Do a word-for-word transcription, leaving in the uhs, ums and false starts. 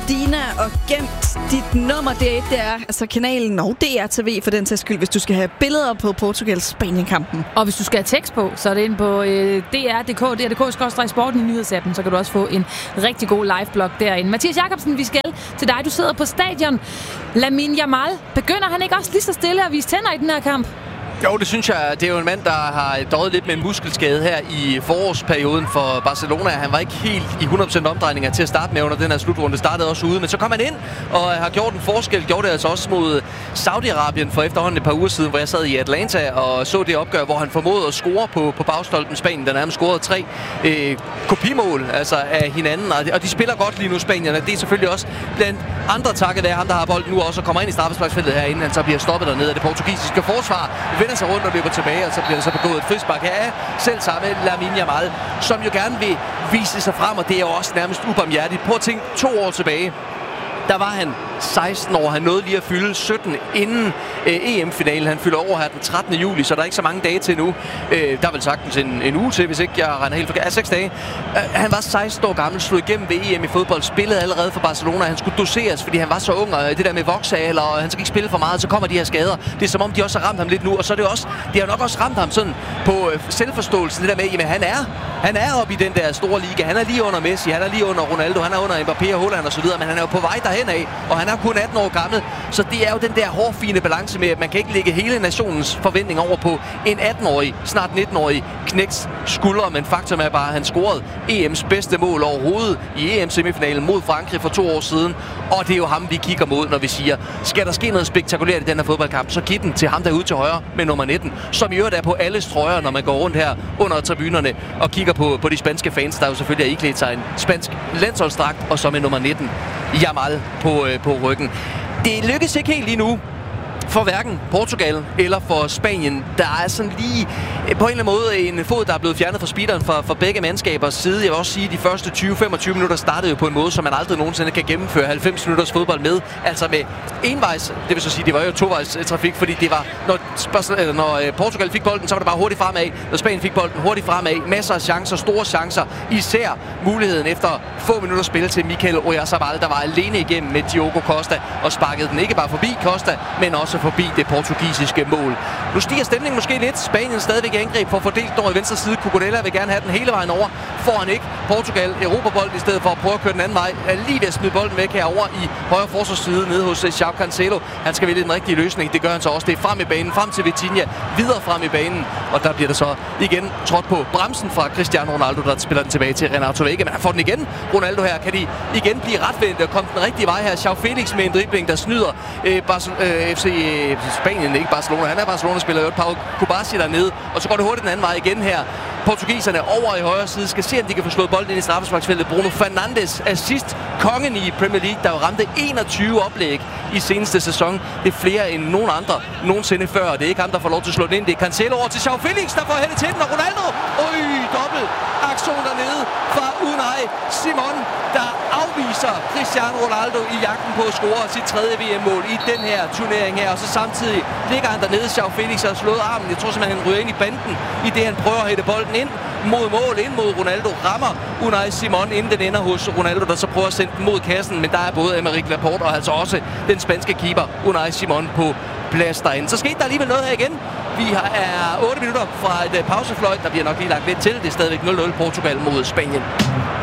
Medina og gemt dit nummer. Det er, det er altså kanalen og D R T V for den sags skyld, hvis du skal have billeder på Portugals Spanien-kampen. Og hvis du skal have tekst på, så er det inde på øh, D R punktum d k, D R punktum d k skråstreg sporten i nyhedsappen, så kan du også få en rigtig god live-blog derinde. Mathias Jakobsen, vi skal til dig. Du sidder på stadion. Lamine Yamal, begynder han ikke også lige så stille at vise tænder i den her kamp? Jo, det synes jeg. Det er jo en mand, der har døjet lidt med en muskelskade her i forårsperioden for Barcelona. Han var ikke helt i hundrede procent omdrejninger til at starte med under den her slutrunde. Startede også ude, men så kom han ind og har gjort en forskel. Gjorde det altså også mod Saudi-Arabien for efterhånden et par uger siden, hvor jeg sad i Atlanta og så det opgør, hvor han formåede at score på, på bagstolpen Spanien. Der nærmest scorede tre øh, kopimål altså af hinanden, og de, og de spiller godt lige nu, spanierne. Det er selvfølgelig også blandt andre takket være ham, der har bolden nu også og kommer ind i straffesparksfeltet herinde. Han så bliver stoppet dernede af det portugisiske forsvar. Vender sig rundt og løber tilbage, og så bliver der så begået et frispark her af selv samme Lamine Yamal, som jo gerne vil vise sig frem, og det er jo også nærmest ubarmhjertigt. Prøv at tænke to år tilbage. Der var han seksten år. Han nåede lige at fylde sytten inden øh, E M-finalen. Han fylder over her den trettende juli, så der er ikke så mange dage til nu. Øh, der er vel sagtens en, en uge til, hvis ikke jeg regner helt forkert. Ja, seks dage. Øh, han var seksten år gammel, slog igennem ved E M i fodbold, spillede allerede for Barcelona. Han skulle doseres, fordi han var så ung, og det der med voksealer, og han skal ikke spille for meget, så kommer de her skader. Det er som om, de også har ramt ham lidt nu, og så er det også, de har nok også ramt ham sådan på øh, selvforståelsen, det der med, jamen han er, han er oppe i den der store liga. Han er lige under Messi, han er lige under Ronaldo, han er under Mbappé og Haaland og så videre, men han er jo på vej derhen af, og han er kun atten år gammel, så det er jo den der hårfine balance med, at man kan ikke lægge hele nationens forventning over på en atten-årig, snart nitten-årig knæks skuldre, men faktum er bare, at han scorede E M's bedste mål overhovedet i E M-semifinalen mod Frankrig for to år siden, og det er jo ham, vi kigger mod, når vi siger, skal der ske noget spektakulært i den her fodboldkamp, så giv den til ham derude til højre med nummer nitten, som i øvrigt er på alle trøjer, når man går rundt her under tribunerne og kigger på, på de spanske fans, der jo selvfølgelig har iklædt sig en spansk landsholdsdragt, og så med nummer nitten, Yamal på, øh, på ryggen. Det lykkes ikke helt lige nu for hverken Portugal eller for Spanien. Der er sådan lige på en eller anden måde en fod, der er blevet fjernet fra speederen for, for begge mandskabers side. Jeg vil også sige, at de første tyve til femogtyve minutter startede jo på en måde, som man aldrig nogensinde kan gennemføre halvfems minutters fodbold med. Altså med envejs, det vil så sige, det var jo tovejs trafik, fordi det var, når, når Portugal fik bolden, så var det bare hurtigt fremad. Når Spanien fik bolden, hurtigt fremad. Masser af chancer, store chancer. Især muligheden efter få minutter spil til Mikel Oyarzabal, der var alene igennem med Diogo Costa og sparkede den ikke bare forbi Costa, men også forbi det portugisiske mål. Nu stiger stemningen måske lidt. Spanien stadigvæk i angreb for at fordele den over i venstre side. Cucurella vil gerne have den hele vejen over. Får han ikke. Portugal Europabolden i stedet for at prøve at køre den anden vej. Er lige ved at smide bolden væk herover i højre forsvarsside nede hos João Cancelo. Han skal vælge den rigtige løsning. Det gør han så også. Det er frem i banen, frem til Vitinha, videre frem i banen. Og der bliver det så igen trådt på bremsen fra Cristiano Ronaldo, der spiller den tilbage til Renato Vega. Men han får den igen. Ronaldo her. Kan de igen blive retvendte og komme den rigtige vej her? João Felix med en dribling, der snyder øh, Barcelona, øh, F C Spanien, ikke Barcelona. Han er Barcelona-spiller, jo Pau Kubasi dernede, og så går det hurtigt den anden vej igen her. Portugiserne over i højre side skal se, om de kan få slået bolden ind i straffesparksfeltet. Bruno Fernandes, assist kongen i Premier League, der jo ramte enogtyve oplæg i seneste sæson. Det er flere end nogen andre nogensinde før, og det er ikke ham, der får lov til at slå den ind. Det er Cancelo over til João Felix, der får hældet til den, og Ronaldo. Øj, dobbelt aktion dernede fra Unai Simon, der afviser Cristiano Ronaldo i jagten på at score sit tredje V M-mål i den her turnering her, og så samtidig ligger han dernede, João Felix har slået armen. Jeg tror simpelthen, han ryger ind i banden, i det han prøver at hætte bolden ind mod mål, ind mod Ronaldo, rammer Unai Simon, inden den ender hos Ronaldo, der så prøver at sende den mod kassen, men der er både Aymeric Laporte og altså også den spanske keeper Unai Simon på plads derinde. Så skete der alligevel noget her igen. Vi er otte minutter fra et pausefløjt, der bliver nok lige lagt lidt til. Det er stadigvæk nul nul Portugal mod Spanien.